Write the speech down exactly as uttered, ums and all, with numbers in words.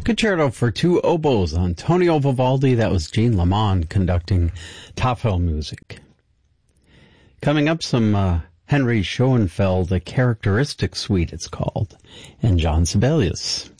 Concerto for Two Oboes, Antonio Vivaldi. That was Jean Lamond conducting Tafel music. Coming up, some uh, Henry Schoenfeld, a characteristic suite it's called, and John Sibelius.